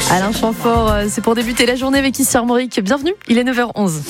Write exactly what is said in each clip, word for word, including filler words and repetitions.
Alain Chamfort, c'est pour débuter la journée avec Ici Armorique. Bienvenue, il est neuf heures onze.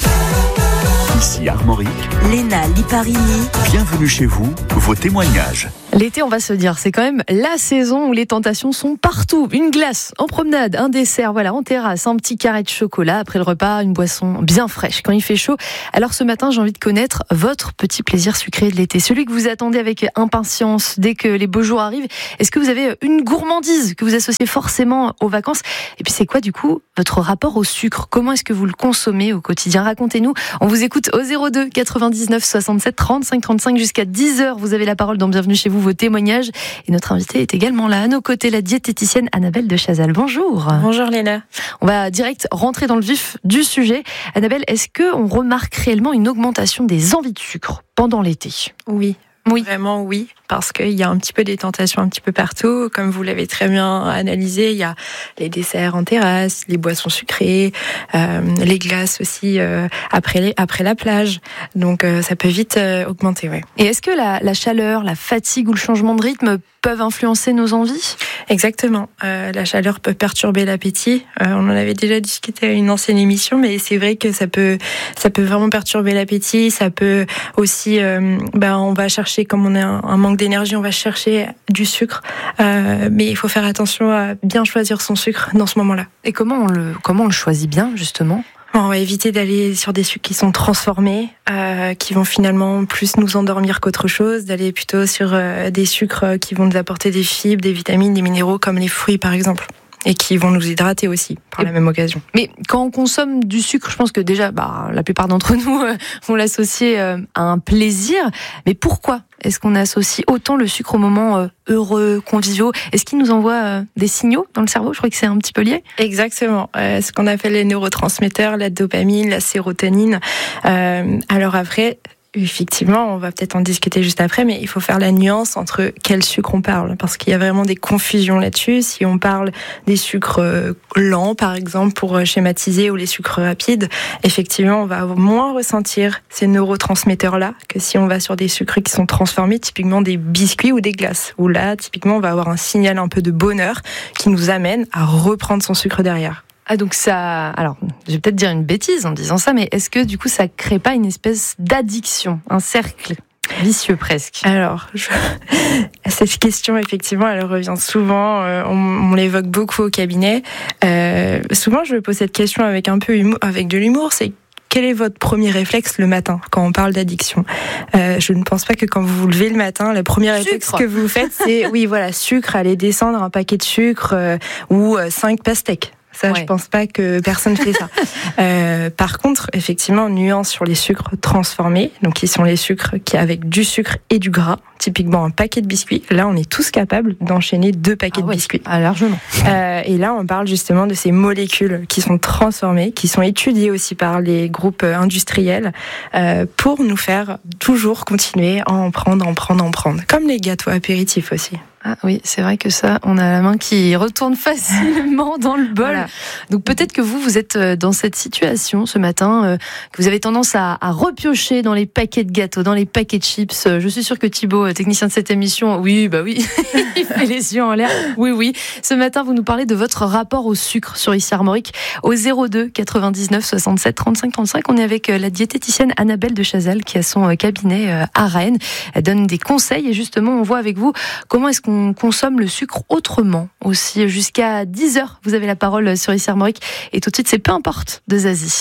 Ici Armorique, Léna Liparini. Bienvenue chez vous, vos témoignages. L'été, on va se dire, c'est quand même la saison où les tentations sont partout. Une glace en promenade, un dessert, voilà, en terrasse, un petit carré de chocolat. Après le repas, une boisson bien fraîche quand il fait chaud. Alors ce matin, j'ai envie de connaître votre petit plaisir sucré de l'été. Celui que vous attendez avec impatience dès que les beaux jours arrivent. Est-ce que vous avez une gourmandise que vous associez forcément aux vacances? Et puis c'est quoi du coup votre rapport au sucre? Comment est-ce que vous le consommez au quotidien? Racontez-nous. On vous écoute au zéro deux quatre-vingt-dix-neuf soixante-sept trente-cinq trente-cinq jusqu'à dix heures. Vous avez la parole dans Bienvenue chez vous, vos témoignages. Et notre invitée est également là, à nos côtés, la diététicienne Annabelle de Chazal. Bonjour. Bonjour Léna. On va direct rentrer dans le vif du sujet. Annabelle, est-ce qu'on remarque réellement une augmentation des envies de sucre pendant l'été? Oui. Oui. Vraiment oui, parce qu'il y a un petit peu des tentations un petit peu partout. Comme vous l'avez très bien analysé, il y a les desserts en terrasse, les boissons sucrées, euh, les glaces aussi euh, après, les, après la plage. Donc euh, ça peut vite euh, augmenter. Ouais. Et est-ce que la, la chaleur, la fatigue ou le changement de rythme peuvent influencer nos envies? Exactement. Euh, la chaleur peut perturber l'appétit. Euh, on en avait déjà discuté à une ancienne émission, mais c'est vrai que ça peut, ça peut vraiment perturber l'appétit. Ça peut aussi, euh, ben, on va chercher, comme on a un, un manque d'énergie, on va chercher du sucre. Euh, mais il faut faire attention à bien choisir son sucre dans ce moment-là. Et comment on le, comment on le choisit bien, justement? On va éviter d'aller sur des sucres qui sont transformés, euh, qui vont finalement plus nous endormir qu'autre chose, d'aller plutôt sur euh, des sucres qui vont nous apporter des fibres, des vitamines, des minéraux, comme les fruits par exemple, et qui vont nous hydrater aussi par et la même occasion. Mais quand on consomme du sucre, je pense que déjà, bah, la plupart d'entre nous euh, vont l'associer euh, à un plaisir. Mais pourquoi est-ce qu'on associe autant le sucre aux moments euh, heureux, conviviaux? Est-ce qu'il nous envoie euh, des signaux dans le cerveau? Je crois que c'est un petit peu lié. Exactement. Euh, ce qu'on appelle les neurotransmetteurs, la dopamine, la sérotonine. Euh, alors après... Effectivement, on va peut-être en discuter juste après, mais il faut faire la nuance entre quel sucre on parle, parce qu'il y a vraiment des confusions là-dessus. Si on parle des sucres lents, par exemple, pour schématiser, ou les sucres rapides, effectivement, on va moins ressentir ces neurotransmetteurs-là que si on va sur des sucres qui sont transformés, typiquement des biscuits ou des glaces, où là, typiquement, on va avoir un signal un peu de bonheur qui nous amène à reprendre son sucre derrière. Ah donc ça, alors je vais peut-être dire une bêtise en disant ça, mais est-ce que du coup ça crée pas une espèce d'addiction, un cercle vicieux presque? Alors, je... cette question effectivement, elle revient souvent, euh, on, on l'évoque beaucoup au cabinet. Euh, souvent, je me pose cette question avec un peu humour, avec de l'humour, c'est quel est votre premier réflexe le matin quand on parle d'addiction? euh, Je ne pense pas que quand vous vous levez le matin, le premier sucre. réflexe que vous faites, c'est oui, voilà, sucre, aller descendre un paquet de sucre euh, ou euh, cinq pastèques. Ça, ouais. Je pense pas que personne fait ça. euh, par contre, effectivement, nuance sur les sucres transformés, donc qui sont les sucres qui avec du sucre et du gras. Typiquement un paquet de biscuits. Là, on est tous capables d'enchaîner deux paquets ah ouais, de biscuits. Ah, largement. Euh, et là, on parle justement de ces molécules qui sont transformées, qui sont étudiées aussi par les groupes industriels euh, pour nous faire toujours continuer à en prendre, en prendre, en prendre. Comme les gâteaux apéritifs aussi. Ah oui, c'est vrai que ça, on a la main qui retourne facilement dans le bol. Voilà. Donc peut-être que vous, vous êtes dans cette situation ce matin, euh, que vous avez tendance à, à repiocher dans les paquets de gâteaux, dans les paquets de chips. Je suis sûre que Thibaut, technicien de cette émission, oui, bah oui, il fait les yeux en l'air. Oui, oui. Ce matin, vous nous parlez de votre rapport au sucre sur Ici Armorique au zéro deux quatre-vingt-dix-neuf soixante-sept trente-cinq trente-cinq. On est avec la diététicienne Annabelle de Chazal qui a son cabinet à Rennes. Elle donne des conseils et justement, on voit avec vous comment est-ce qu'on on consomme le sucre autrement aussi. Jusqu'à dix heures, vous avez la parole sur Ici Armorique. Et tout de suite, c'est Peu importe de Zazie.